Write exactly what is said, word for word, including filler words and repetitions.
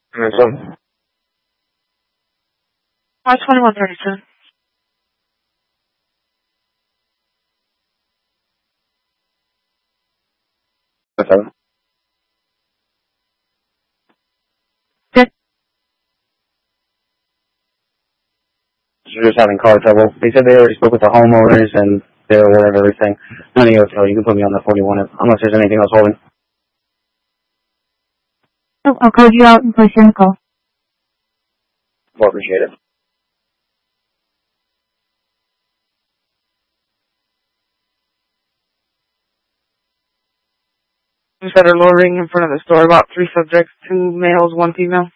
Next one. five twenty-one thirty-two. Seven. Good. You're just having car trouble. They said they already spoke with the homeowners and they're aware of everything. None of you, so you can put me on the forty-one if, unless there's anything else holding. Oh, I'll code you out and place you in the call. Well, appreciate it. Just had her loitering in front of the store, about three subjects, two males, one female.